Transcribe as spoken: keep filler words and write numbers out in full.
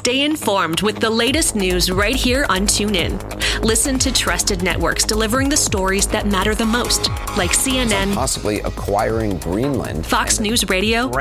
Stay informed with the latest news right here on TuneIn. Listen to trusted networks delivering the stories that matter the most, like C N N, possibly acquiring Greenland, Fox News Radio,